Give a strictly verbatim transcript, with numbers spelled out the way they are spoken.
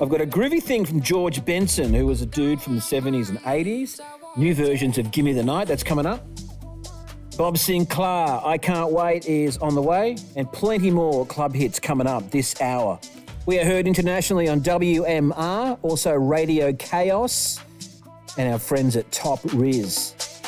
I've got a groovy thing from George Benson, who was a dude from the seventies and eighties. New versions of Gimme the Night, that's coming up. Bob Sinclair, I Can't Wait, is on the way. And plenty more club hits coming up this hour. We are heard internationally on W M R, also Radio Chaos, and our friends at Top Riz.